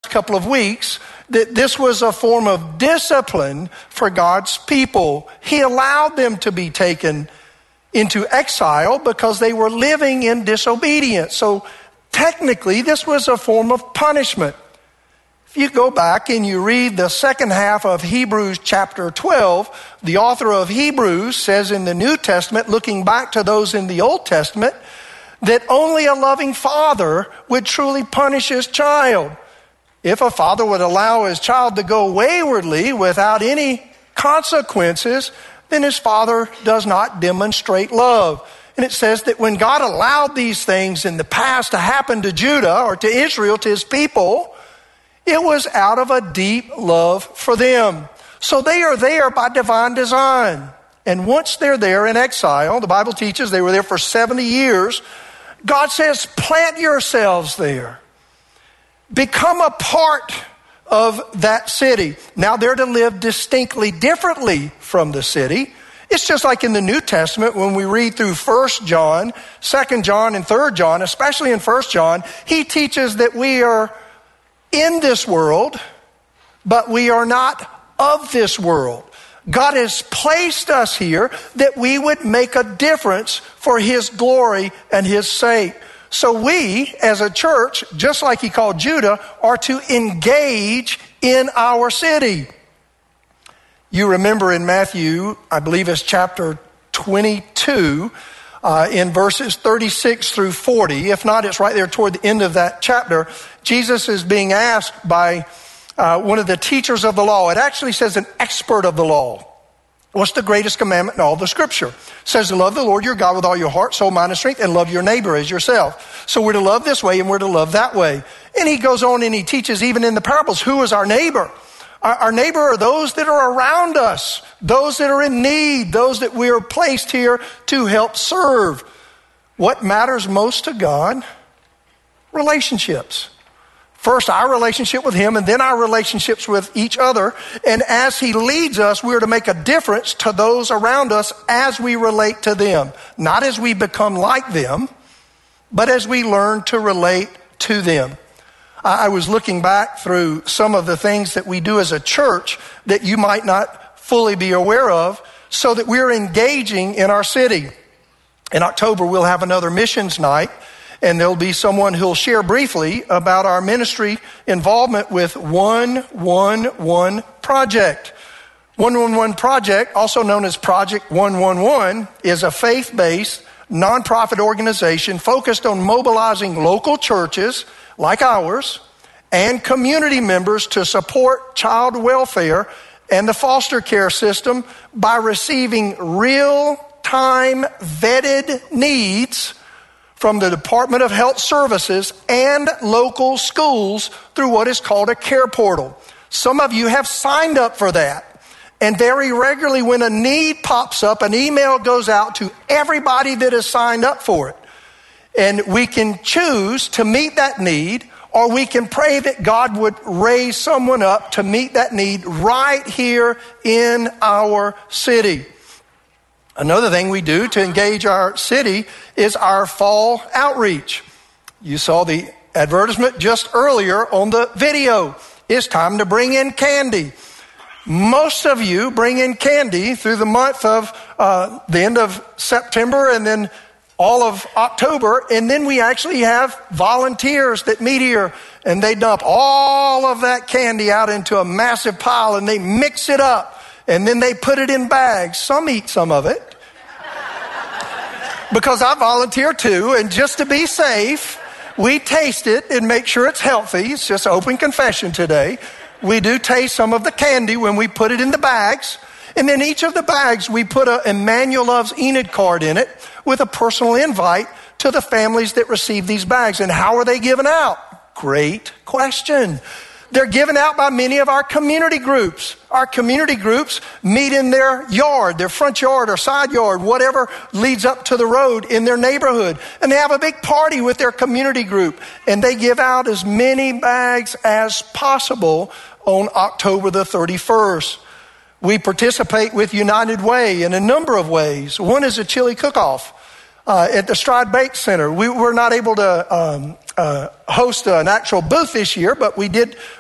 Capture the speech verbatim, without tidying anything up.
last couple of weeks that this was a form of discipline for God's people. He allowed them to be taken into exile because they were living in disobedience. So technically, this was a form of punishment. If you go back and you read the second half of Hebrews chapter twelve, the author of Hebrews says in the New Testament, looking back to those in the Old Testament, that only a loving father would truly punish his child. If a father would allow his child to go waywardly without any consequences, then his father does not demonstrate love. And it says that when God allowed these things in the past to happen to Judah or to Israel, to his people, it was out of a deep love for them. So they are there by divine design. And once they're there in exile, the Bible teaches they were there for seventy years. God says, plant yourselves there. Become a part of that city. Now they're to live distinctly differently from the city. It's just like in the New Testament when we read through First John, Second John, and Third John, especially in First John, he teaches that we are in this world, but we are not of this world. God has placed us here that we would make a difference for his glory and his sake. So we, as a church, just like he called Judah, are to engage in our city. You remember in Matthew, I believe it's chapter twenty-two, uh, in verses thirty-six through forty. If not, it's right there toward the end of that chapter. Jesus is being asked by uh, one of the teachers of the law. It actually says an expert of the law. What's the greatest commandment in all the scripture? It says to love the Lord your God with all your heart, soul, mind, and strength, and love your neighbor as yourself. So we're to love this way and we're to love that way. And he goes on and he teaches even in the parables, who is our neighbor? Our, our neighbor are those that are around us, those that are in need, those that we are placed here to help serve. What matters most to God? Relationships. First, our relationship with him, and then our relationships with each other. And as he leads us, we're to make a difference to those around us as we relate to them. Not as we become like them, but as we learn to relate to them. I was looking back through some of the things that we do as a church that you might not fully be aware of, so that we're engaging in our city. In October, we'll have another missions night. And there'll be someone who'll share briefly about our ministry involvement with one one one Project. one one one Project, also known as Project one one one, is a faith-based nonprofit organization focused on mobilizing local churches like ours and community members to support child welfare and the foster care system by receiving real-time vetted needs from the Department of Health Services and local schools through what is called a care portal. Some of you have signed up for that. And very regularly when a need pops up, an email goes out to everybody that has signed up for it. And we can choose to meet that need, or we can pray that God would raise someone up to meet that need right here in our city. Another thing we do to engage our city is our fall outreach. You saw the advertisement just earlier on the video. It's time to bring in candy. Most of you bring in candy through the month of uh, the end of September and then all of October. And then we actually have volunteers that meet here and they dump all of that candy out into a massive pile and they mix it up. And then they put it in bags. Some eat some of it. Because I volunteer too, and just to be safe, we taste it and make sure it's healthy. It's just open confession today. We do taste some of the candy when we put it in the bags. And then each of the bags, we put a Emmanuel Loves Enid card in it with a personal invite to the families that receive these bags. And how are they given out? Great question. They're given out by many of our community groups. Our community groups meet in their yard, their front yard or side yard, whatever leads up to the road in their neighborhood. And they have a big party with their community group. And they give out as many bags as possible on October the thirty-first. We participate with United Way in a number of ways. One is a chili cook-off. Uh, at the Stride Bake Center. We were not able to um, uh, host an actual booth this year, but we did